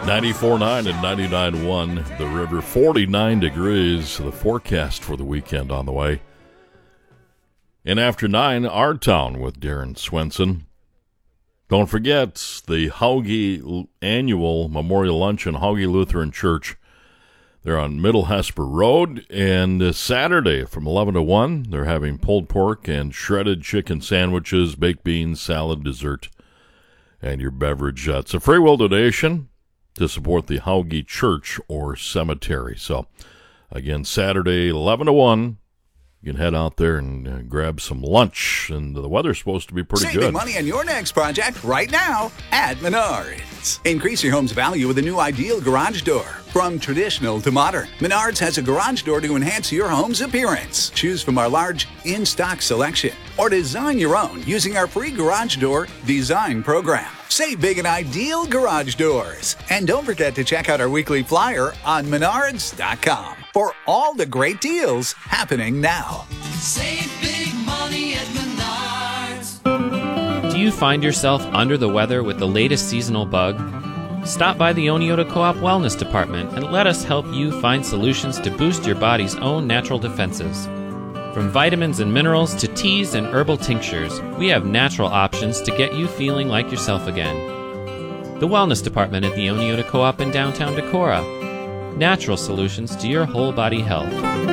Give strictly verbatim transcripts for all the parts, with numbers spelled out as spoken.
ninety-four point nine and ninety-nine point one, The River, forty-nine degrees. The forecast for the weekend on the way. And after nine, Our Town with Darren Swenson. Don't forget the Hauge Annual Memorial Luncheon, Hauge Lutheran Church. They're on Middle Hesper Road. And Saturday from eleven to one, they're having pulled pork and shredded chicken sandwiches, baked beans, salad, dessert, and your beverage. Uh, it's a free will donation to support the Hauge Church or Cemetery. So, again, Saturday, eleven to one. You can head out there and uh, grab some lunch, and the weather's supposed to be pretty Saving good. money on your next project right now at Menards. Increase your home's value with a new ideal garage door. From traditional to modern, Menards has a garage door to enhance your home's appearance. Choose from our large in-stock selection or design your own using our free garage door design program. Save big on ideal garage doors. And don't forget to check out our weekly flyer on menards dot com for all the great deals happening now. Save big money at Menards. Do you find yourself under the weather with the latest seasonal bug? Stop by the Oneota Co-op Wellness Department and let us help you find solutions to boost your body's own natural defenses. From vitamins and minerals to teas and herbal tinctures, we have natural options to get you feeling like yourself again. The Wellness Department at the Oneota Co-op in downtown Decorah. Natural solutions to your whole body health.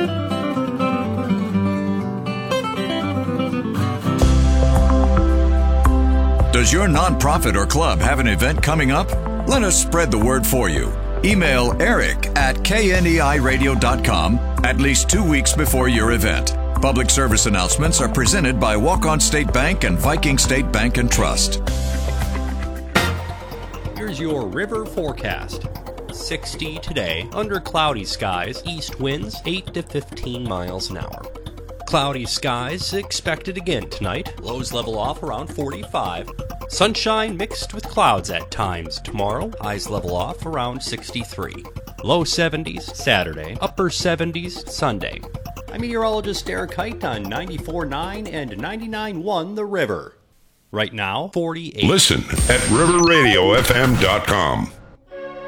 Does your nonprofit or club have an event coming up? Let us spread the word for you. Email Eric at K N E I radio dot com at least two weeks before your event. Public service announcements are presented by Walk-On State Bank and Viking State Bank and Trust. Here's your river forecast. sixty today, under cloudy skies, east winds eight to fifteen miles an hour. Cloudy skies expected again tonight, lows level off around forty-five. Sunshine mixed with clouds at times tomorrow, highs level off around sixty-three. Low seventies Saturday, upper seventies Sunday. I'm meteorologist Derek Height on ninety-four point nine and ninety-nine point one The River. Right now, forty-eight. Listen at river radio f m dot com.